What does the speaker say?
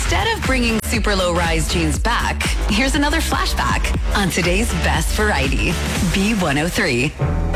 Instead of bringing super low rise jeans back, here's another flashback on today's best variety, B103.